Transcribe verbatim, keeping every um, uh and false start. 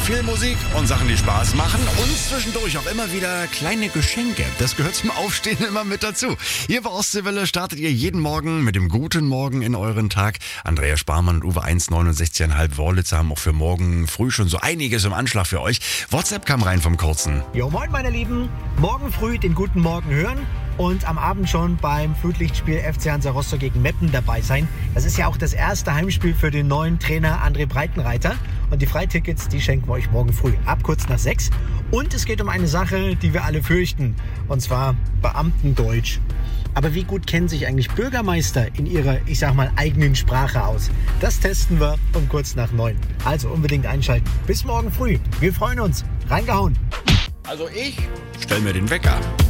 Viel Musik und Sachen, die Spaß machen und zwischendurch auch immer wieder kleine Geschenke. Das gehört zum Aufstehen immer mit dazu. Hier bei Ostseewelle startet ihr jeden Morgen mit dem guten Morgen in euren Tag. Andrea Sparmann und Uwe eins neunundsechzig Komma fünf Wörlitzer haben auch für morgen früh schon so einiges im Anschlag für euch. WhatsApp kam rein vom Kurzen. Jo, moin meine Lieben. Morgen früh den guten Morgen hören und am Abend schon beim Flutlichtspiel F C Hansa Rostock gegen Meppen dabei sein. Das ist ja auch das erste Heimspiel für den neuen Trainer André Breitenreiter. Und die Freitickets, die schenken wir euch morgen früh ab kurz nach sechs. Und es geht um eine Sache, die wir alle fürchten. Und zwar Beamtendeutsch. Aber wie gut kennen sich eigentlich Bürgermeister in ihrer, ich sag mal, eigenen Sprache aus? Das testen wir um kurz nach neun. Also unbedingt einschalten. Bis morgen früh. Wir freuen uns. Reingehauen. Also ich stell mir den Wecker.